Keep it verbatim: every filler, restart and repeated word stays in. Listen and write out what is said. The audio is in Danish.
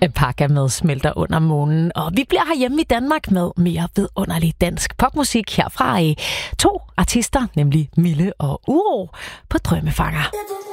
Alpaca med Smelter under månen. Og vi bliver herhjemme i Danmark med mere vidunderlig dansk popmusik her fra to artister, nemlig Mille og Uro på Drømmefanger.